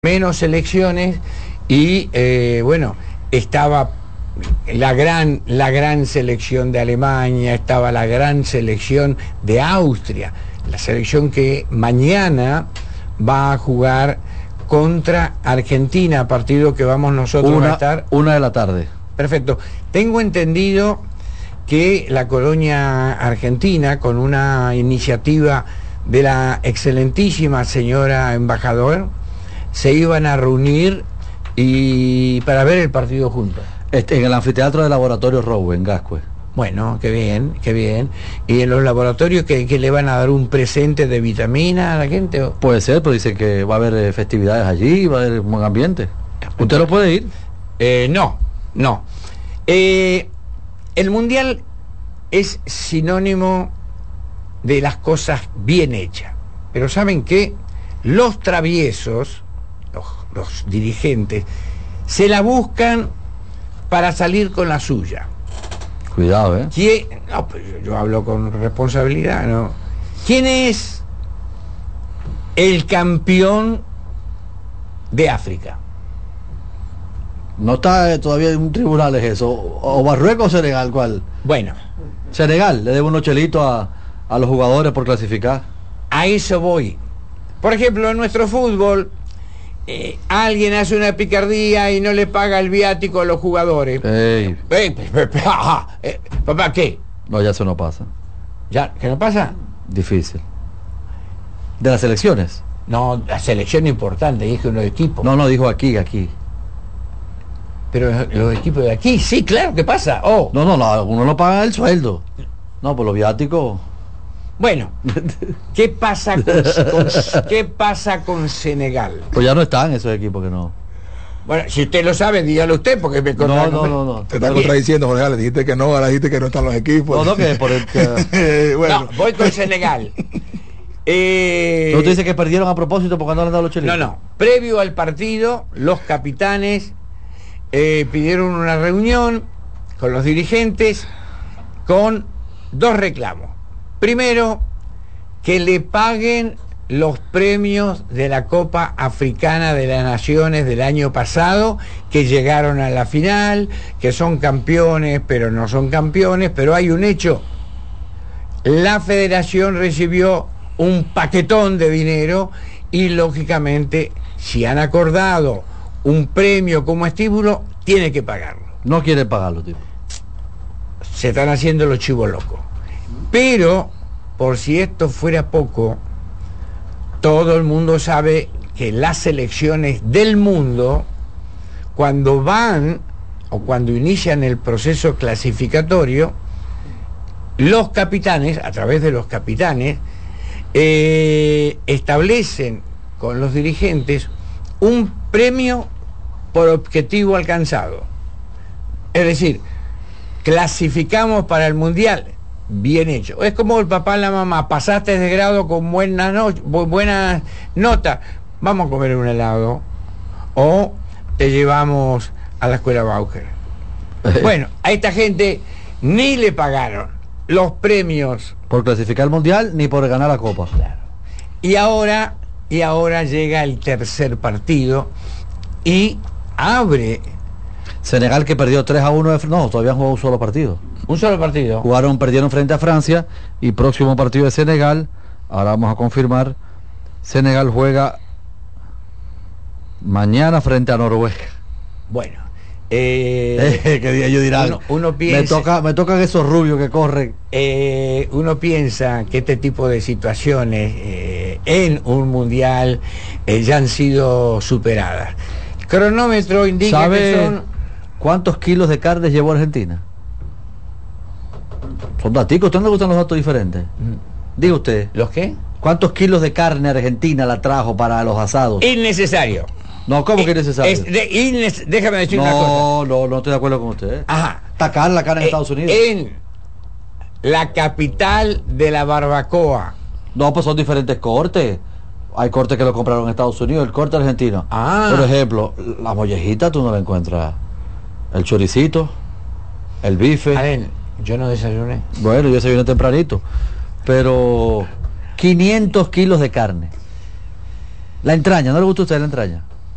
menos selecciones y bueno, estaba la gran selección de Alemania, estaba la gran selección de Austria, la selección que mañana va a jugar contra Argentina, partido que vamos nosotros a estar 1 de la tarde. Perfecto. Tengo entendido que la colonia argentina, con una iniciativa de la excelentísima señora embajador, se iban a reunir y para ver el partido juntos. En el anfiteatro del Laboratorio Rowe, en Gascue. Bueno, qué bien, qué bien. ¿Y en los laboratorios que le van a dar un presente de vitamina a la gente? Puede ser, pero dicen que va a haber festividades allí, va a haber un buen ambiente. ¿Usted lo puede ir? No. El Mundial es sinónimo de las cosas bien hechas. Pero ¿saben qué? Los traviesos, los dirigentes, se la buscan para salir con la suya. Cuidado, ¿eh? No, pues yo hablo con responsabilidad, ¿no? ¿Quién es el campeón de África? No está todavía en un tribunal es eso. O Marruecos o Senegal, ¿cuál? Bueno. Senegal, le debe unos chelitos a los jugadores por clasificar. A eso voy. Por ejemplo, en nuestro fútbol, alguien hace una picardía y no le paga el viático a los jugadores. Papá, ¿qué? No, ya eso no pasa. ¿Ya? ¿Qué no pasa? Difícil. ¿De las selecciones? No, la selección importante, dije los equipos. No, dijo aquí. Pero los equipos de aquí, sí, claro que pasa. No, uno no paga el sueldo. No, por los viáticos. Bueno, ¿qué pasa con Senegal? Pues ya no están esos equipos que no. Bueno, si usted lo sabe, dígalo usted, porque me No. Te está contradiciendo, Jorge. Le dijiste que no, ahora dijiste que no están los equipos. No, que por el que... Bueno. No, voy con Senegal. ¿Usted dice que perdieron a propósito porque no le han dado los chelitos? No. Previo al partido, los capitanes pidieron una reunión con los dirigentes con 2 reclamos. Primero, que le paguen los premios de la Copa Africana de las Naciones del año pasado, que llegaron a la final, que son campeones, pero no son campeones, pero hay un hecho. La federación recibió un paquetón de dinero y, lógicamente, si han acordado un premio como estímulo, tiene que pagarlo. No quiere pagarlo, tipo. Se están haciendo los chivos locos. Pero, por si esto fuera poco, todo el mundo sabe que las selecciones del mundo, cuando van o cuando inician el proceso clasificatorio, los capitanes, a través de los capitanes, establecen con los dirigentes un premio por objetivo alcanzado. Es decir, clasificamos para el Mundial, bien hecho. Es como el papá y la mamá, pasaste de grado con buenas notas, vamos a comer un helado o te llevamos a la escuela Bauer. Bueno, a esta gente ni le pagaron los premios por clasificar al Mundial ni por ganar la Copa. Claro. Y ahora llega el tercer partido y abre. Senegal, que perdió 3-1 no, todavía han jugado un solo partido. Un solo partido. Perdieron frente a Francia, y próximo partido de Senegal, ahora vamos a confirmar, Senegal juega mañana frente a Noruega. Bueno, que día ellos dirán, uno piensa, me tocan esos rubios que corren. Uno piensa que este tipo de situaciones en un mundial ya han sido superadas. El cronómetro indica que son... ¿Cuántos kilos de carne llevó Argentina? Son daticos, ¿a usted no le gustan los datos diferentes? Diga usted. ¿Los qué? ¿Cuántos kilos de carne Argentina la trajo para los asados? Innecesario. No, ¿cómo que innecesario? Déjame decir una cosa. No estoy de acuerdo con usted. Ajá. Está cara la carne en Estados Unidos. En la capital de la barbacoa. No, pues son diferentes cortes. Hay cortes que lo compraron en Estados Unidos, el corte argentino. Por ejemplo, la mollejita tú no la encuentras. El choricito, el bife. A ver, yo no desayuné. Bueno, yo desayuné tempranito. Pero 500 kilos de carne. La entraña, ¿no le gusta a usted la entraña?